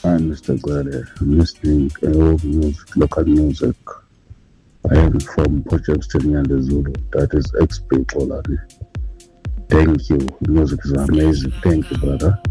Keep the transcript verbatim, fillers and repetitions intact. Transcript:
Hi, mister Glade. I'm listening to old music, local music. I am from Potchefstroom and the Zulu. That is X P Olani. Thank you. Music is amazing. Thank you, brother.